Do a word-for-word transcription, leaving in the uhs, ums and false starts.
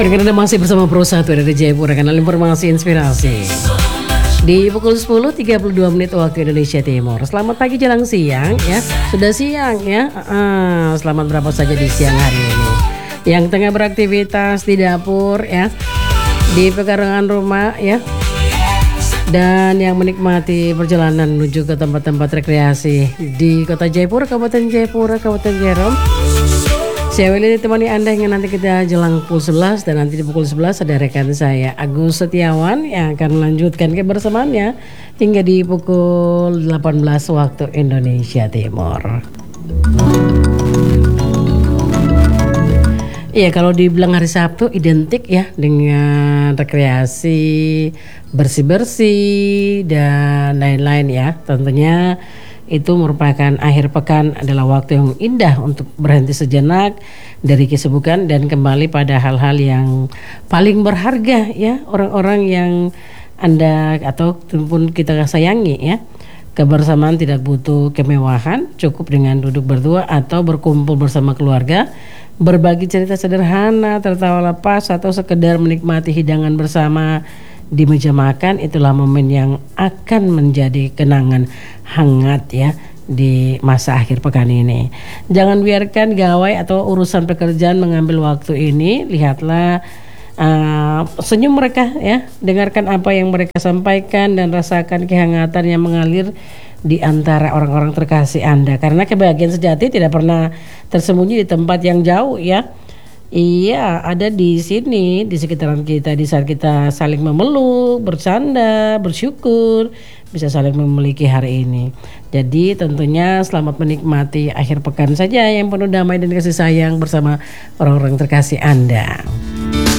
Perkenalkan masih bersama Pro satu dari Jayapura, kanal informasi inspirasi. Di pukul sepuluh tiga puluh dua menit waktu Indonesia Timur. Selamat pagi jelang siang ya. Sudah siang ya. Uh, selamat berapa saja di siang hari ini. Yang tengah beraktivitas di dapur ya, di pekarangan rumah ya, dan yang menikmati perjalanan menuju ke tempat-tempat rekreasi di Kota Jayapura, Kabupaten Jayapura, Kabupaten Jerom. Saya Willy ditemani Anda hingga nanti kita jelang pukul sebelas, dan nanti di pukul sebelas ada rekan saya Agus Setiawan yang akan melanjutkan kebersamaannya hingga di pukul delapan belas waktu Indonesia Timur. Iya, kalau dibilang hari Sabtu identik ya dengan rekreasi, bersih-bersih dan lain-lain ya. Tentunya itu merupakan akhir pekan adalah waktu yang indah untuk berhenti sejenak dari kesibukan dan kembali pada hal-hal yang paling berharga ya, orang-orang yang Anda atau pun kita sayangi ya. Kebersamaan tidak butuh kemewahan, cukup dengan duduk berdua atau berkumpul bersama keluarga, berbagi cerita sederhana, tertawa lepas, atau sekedar menikmati hidangan bersama di meja makan. Itulah momen yang akan menjadi kenangan hangat ya di masa akhir pekan ini. Jangan biarkan gawai atau urusan pekerjaan mengambil waktu ini. Lihatlah uh, senyum mereka ya, dengarkan apa yang mereka sampaikan dan rasakan kehangatan yang mengalir di antara orang-orang terkasih Anda, karena kebahagiaan sejati tidak pernah tersembunyi di tempat yang jauh ya. Iya, ada di sini, di sekitaran kita, di saat kita saling memeluk, bercanda, bersyukur, bisa saling memiliki hari ini. Jadi tentunya selamat menikmati akhir pekan saja yang penuh damai dan kasih sayang bersama orang-orang terkasih Anda.